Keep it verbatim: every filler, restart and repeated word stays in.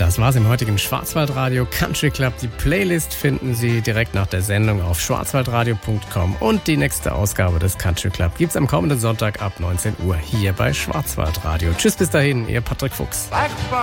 Das war's im heutigen Schwarzwaldradio Country Club. Die Playlist finden Sie direkt nach der Sendung auf schwarzwaldradio punkt com und die nächste Ausgabe des Country Club gibt's am kommenden Sonntag ab neunzehn Uhr hier bei Schwarzwaldradio. Tschüss, bis dahin, Ihr Patrick Fuchs.